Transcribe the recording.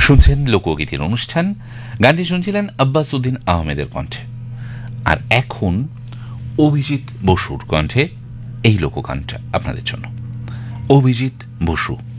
শুনছেন লোকগীতির অনুষ্ঠান। গানটি শুনছিলেন আব্বাস উদ্দিন আহমেদের কণ্ঠে। আর এখন অভিজিৎ বসুর কণ্ঠে এই লোকগানটা আপনাদের জন্য। অভিজিৎ বসু।